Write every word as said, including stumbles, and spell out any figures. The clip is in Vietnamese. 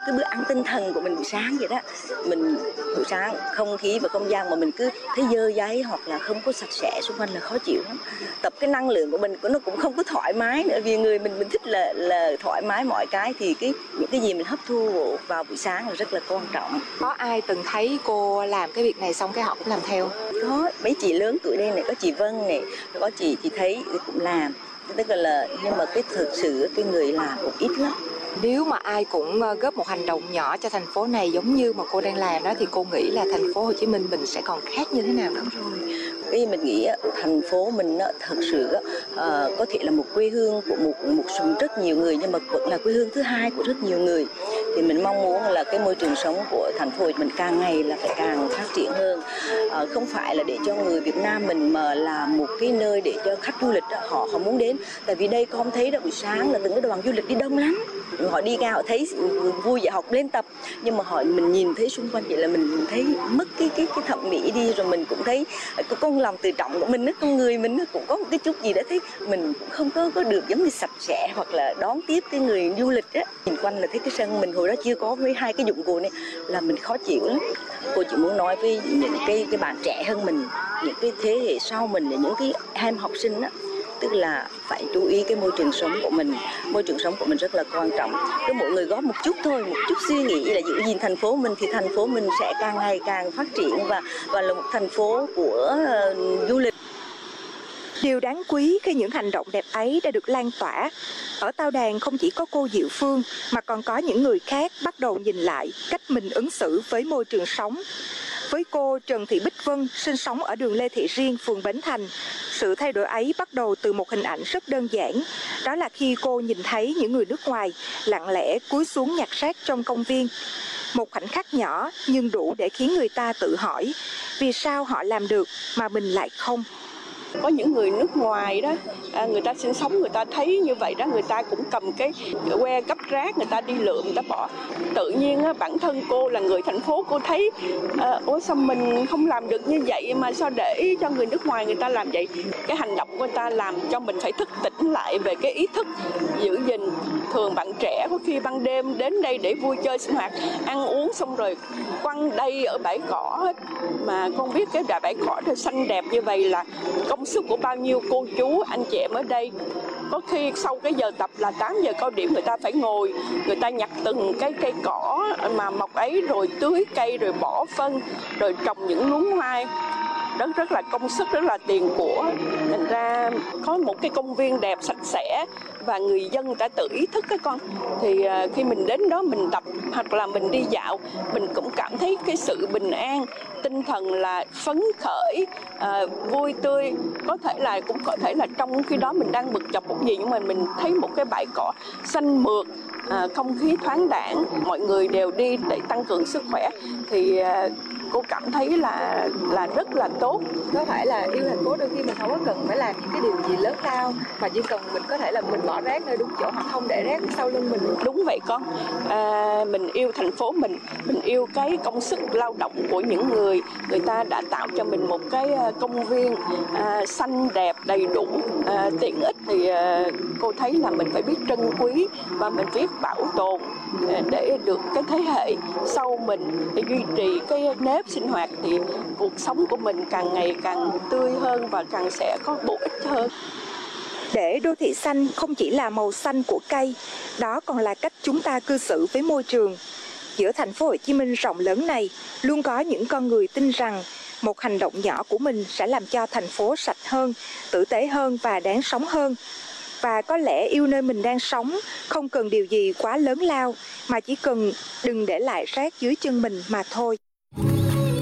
cái bữa ăn tinh thần của mình buổi sáng vậy đó. Mình buổi sáng không khí và không gian mà mình cứ thấy dơ dáy hoặc là không có sạch sẽ xung quanh là khó chịu lắm. Tập cái năng lượng của mình nó cũng không có thoải mái nữa, vì người mình mình thích là là thoải mái mọi cái, thì cái những cái gì mình hấp thu vào buổi sáng là rất là quan trọng. Có ai từng thấy cô làm cái việc này xong cái họ cũng làm theo? Có mấy chị lớn tuổi đây này, có chị Vân này, có chị chị thấy cũng làm, tức là nhưng mà cái thực sự cái người làm cũng ít lắm. Nếu mà ai cũng góp một hành động nhỏ cho thành phố này giống như mà cô đang làm đó, thì cô nghĩ là thành phố Hồ Chí Minh mình sẽ còn khác như thế nào nữa rồi? Cái mình nghĩ thành phố mình thật sự có thể là một quê hương của một một rất nhiều người, nhưng mà vẫn là quê hương thứ hai của rất nhiều người. Thì mình mong muốn là cái môi trường sống của thành phố mình càng ngày là phải càng phát triển hơn, không phải là để cho người Việt Nam mình mà là một cái nơi để cho khách du lịch họ họ muốn đến. Tại vì đây con thấy đó, buổi sáng là từng cái đoàn du lịch đi đông lắm, họ đi ra họ thấy vui vậy học lên tập, nhưng mà họ mình nhìn thấy xung quanh vậy là mình thấy mất cái cái cái thẩm mỹ đi, rồi mình cũng thấy có con lòng tự trọng của mình, con người mình cũng có một cái chút gì đó thấy mình cũng không có có được giống như sạch sẽ hoặc là đón tiếp cái người du lịch á. Nhìn quanh là thấy cái sân mình hồi đó chưa có với hai cái dụng cụ này là mình khó chịu lắm. Cô chỉ muốn nói với những cái cái bạn trẻ hơn mình, những cái thế hệ sau mình, những cái em học sinh á, tức là phải chú ý cái môi trường sống của mình. Môi trường sống của mình rất là quan trọng. Cứ mỗi người góp một chút thôi, một chút suy nghĩ là giữ gìn thành phố mình, thì thành phố mình sẽ càng ngày càng phát triển và và là một thành phố của uh, du lịch. Điều đáng quý khi những hành động đẹp ấy đã được lan tỏa. Ở Tao Đàn không chỉ có cô Diệu Phương mà còn có những người khác bắt đầu nhìn lại cách mình ứng xử với môi trường sống. Với cô Trần Thị Bích Vân sinh sống ở đường Lê Thị Riêng, phường Bến Thành, sự thay đổi ấy bắt đầu từ một hình ảnh rất đơn giản. Đó là khi cô nhìn thấy những người nước ngoài lặng lẽ cúi xuống nhặt rác trong công viên. Một khoảnh khắc nhỏ nhưng đủ để khiến người ta tự hỏi vì sao họ làm được mà mình lại không. Có những người nước ngoài đó, người ta sinh sống, người ta thấy như vậy đó, người ta cũng cầm cái que gấp rác, người ta đi lượm, người ta bỏ. Tự nhiên á, bản thân cô là người thành phố, cô thấy à, ôi sao mình không làm được như vậy mà sao để cho người nước ngoài người ta làm vậy. Cái hành động của người ta làm cho mình phải thức tỉnh lại về cái ý thức giữ gìn. Thường bạn trẻ có khi ban đêm đến đây để vui chơi sinh hoạt, ăn uống xong rồi quăng đây ở bãi cỏ hết. Mà con biết cái bãi cỏ thì xanh đẹp như vậy là công sức của bao nhiêu cô chú anh chị em ở đây. Có khi sau cái giờ tập là tám giờ cao điểm, người ta phải ngồi, người ta nhặt từng cái cây cỏ mà mọc ấy, rồi tưới cây, rồi bỏ phân, rồi trồng những luống hoa. Rất rất là công sức, rất là tiền của. Thành ra có một cái công viên đẹp sạch sẽ và người dân đã tự ý thức các con, thì khi mình đến đó mình tập hoặc là mình đi dạo, mình cũng cảm thấy cái sự bình an, tinh thần là phấn khởi, à, vui tươi. Có thể là cũng có thể là trong khi đó mình đang bực dọc một gì, nhưng mà mình thấy một cái bãi cỏ xanh mượt, à, không khí thoáng đãng, mọi người đều đi để tăng cường sức khỏe, thì à, cô cảm thấy là là rất là tốt. Có thể là yêu thành phố đôi khi mình không có cần phải làm những cái điều gì lớn lao, mà chỉ cần mình có thể là mình bỏ rác nơi đúng chỗ hoặc không để rác sau lưng mình. Đúng vậy con, à, mình yêu thành phố mình, mình yêu cái công sức lao động của những người, người ta đã tạo cho mình một cái công viên à, xanh đẹp đầy đủ à, tiện ích, thì à, cô thấy là mình phải biết trân quý và mình biết bảo tồn để được cái thế hệ sau mình để duy trì cái nếp sinh hoạt, thì cuộc sống của mình càng ngày càng tươi hơn và càng sẽ có bổ ích hơn. Để đô thị xanh không chỉ là màu xanh của cây, đó còn là cách chúng ta cư xử với môi trường. Giữa thành phố Hồ Chí Minh rộng lớn này, luôn có những con người tin rằng một hành động nhỏ của mình sẽ làm cho thành phố sạch hơn, tử tế hơn và đáng sống hơn. Và có lẽ yêu nơi mình đang sống không cần điều gì quá lớn lao, mà chỉ cần đừng để lại rác dưới chân mình mà thôi.